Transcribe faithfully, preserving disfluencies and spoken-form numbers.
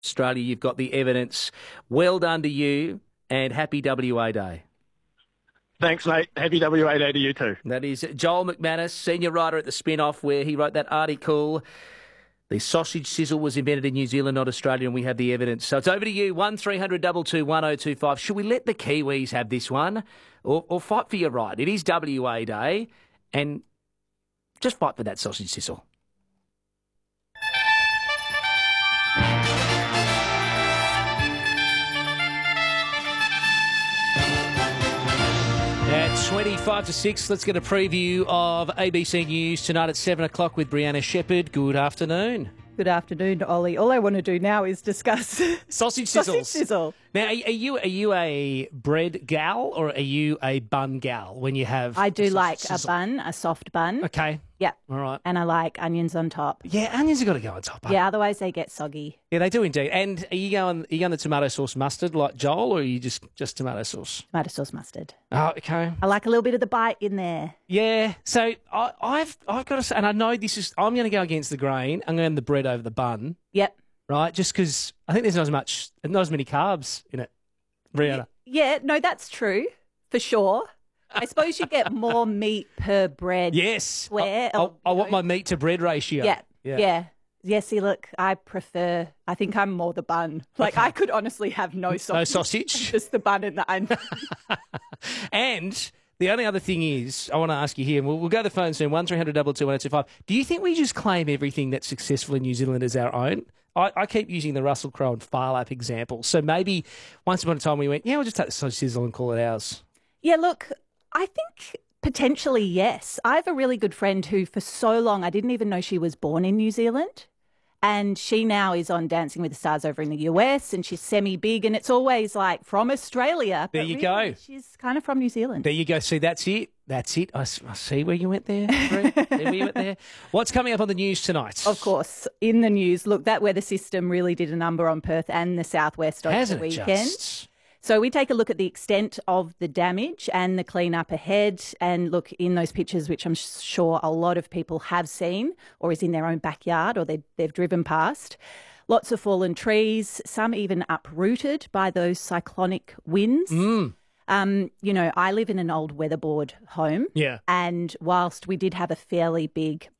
Australia, you've got the evidence. Well done to you, and happy W A Day. Thanks, mate. Happy W A Day to you too. That is Joel McManus, senior writer at The Spin-Off, where he wrote that article, The Sausage Sizzle was invented in New Zealand, not Australia, and we have the evidence. So it's over to you, one three hundred two two one oh two five. Should we let the Kiwis have this one or, or fight for your right? It is W A Day, and just fight for that sausage sizzle. At twenty-five to six, let's get a preview of A B C News tonight at seven o'clock with Brianna Shepherd. Good afternoon. Good afternoon, Ollie. All I want to do now is discuss sausage sizzles. Sausage sizzle. Now, are, are you are you a bread gal or are you a bun gal when you have? I do a like sizzle? a bun, a soft bun. Okay. Yeah. All right. And I like onions on top. Yeah, onions have got to go on top. Huh? Yeah, otherwise they get soggy. Yeah, they do indeed. And are you going? Are you going the tomato sauce mustard like Joel, or are you just just tomato sauce? Tomato sauce mustard. Oh, okay. I like a little bit of the bite in there. Yeah. So I, I've I've got to say, and I know this is. I'm going to go against the grain. I'm going the bread over the bun. Yep. Right, just because I think there's not as much, not as many carbs in it. Brianna. Yeah, no, that's true for sure. I suppose you get more meat per bread. Yes. Square. I, I, I want know. my meat to bread ratio. Yeah, Yeah. yeah. Yeah, see, look, I prefer, I think I'm more the bun. Like, Okay. I could honestly have no sausage. No sausage. Just the bun and the onion. And the only other thing is, I want to ask you here, and we'll, we'll go to the phone soon, one three hundred two two one oh two five. Do you think we just claim everything that's successful in New Zealand as our own? I, I keep using the Russell Crowe and Farlap example. So maybe once upon a time we went, yeah, we'll just take the sausage sizzle and call it ours. Yeah, look, I think potentially yes. I have a really good friend who for so long, I didn't even know she was born in New Zealand. And she now is on Dancing with the Stars over in the U S and she's semi-big and it's always like from Australia. There but you really, go. She's kind of from New Zealand. There you go. See, that's it. That's it. I, s- I see where you went there. Bree. See where you went there. What's coming up on the news tonight? Of course, in the news, look, that weather system really did a number on Perth and the southwest over Hasn't the it weekend. just? So we take a look at the extent of the damage and the clean-up ahead. And look, in those pictures, which I'm sure a lot of people have seen or is in their own backyard or they, they've driven past, lots of fallen trees, some even uprooted by those cyclonic winds. Mm. Um, you know, I live in an old weatherboard home. Yeah. And whilst we did have a fairly big